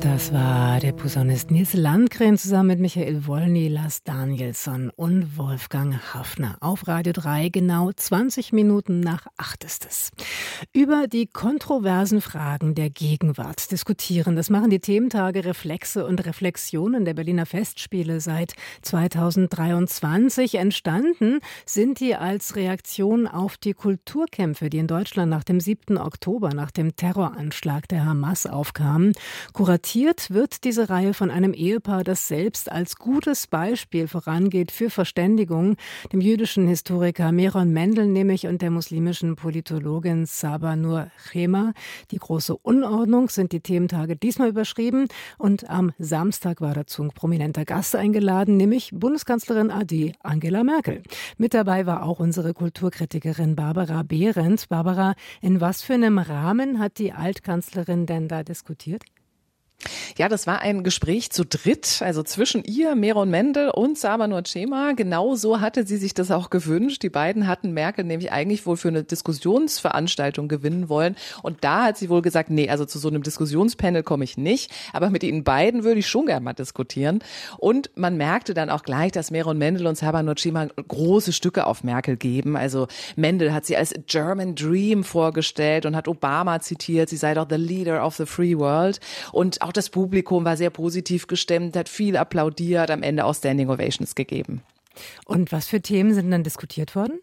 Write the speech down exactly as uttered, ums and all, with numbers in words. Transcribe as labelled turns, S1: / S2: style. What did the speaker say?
S1: Das war der Posaunist Nils Landgren zusammen mit Michael Wolny, Lars Danielsson und Wolfgang Hafner. Auf Radio drei genau zwanzig Minuten nach acht ist es. Über die kontroversen Fragen der Gegenwart diskutieren. Das machen die Thementage Reflexe und Reflexionen der Berliner Festspiele seit zweitausenddreiundzwanzig. Entstanden sind die als Reaktion auf die Kulturkämpfe, die in Deutschland nach dem siebten Oktober, nach dem Terroranschlag der Hamas aufkamen. Kuratiert wird diese Reihe von einem Ehepaar, das selbst als gutes Beispiel vorangeht für Verständigung, dem jüdischen Historiker Meron Mendel nämlich und der muslimischen Politologin Saba Noor Chema. Die große Unordnung sind die Thementage diesmal überschrieben und am Samstag war dazu ein prominenter Gast eingeladen, nämlich Bundeskanzlerin A D Angela Merkel. Mit dabei war auch unsere Kulturkritikerin Barbara Behrendt. Barbara, in was für einem Rahmen hat die Altkanzlerin denn da diskutiert?
S2: Ja, das war ein Gespräch zu dritt, also zwischen ihr, Meron Mendel und Saba Noor Chema. Genau so hatte sie sich das auch gewünscht. Die beiden hatten Merkel nämlich eigentlich wohl für eine Diskussionsveranstaltung gewinnen wollen. Und da hat sie wohl gesagt, nee, also zu so einem Diskussionspanel komme ich nicht. Aber mit ihnen beiden würde ich schon gerne mal diskutieren. Und man merkte dann auch gleich, dass Meron Mendel und Saba Noor Chema große Stücke auf Merkel geben. Also Mendel hat sie als German Dream vorgestellt und hat Obama zitiert. Sie sei doch the leader of the free world. Und auch das Publikum war sehr positiv gestimmt, hat viel applaudiert, am Ende auch Standing Ovations gegeben.
S1: Und was für Themen sind dann diskutiert worden?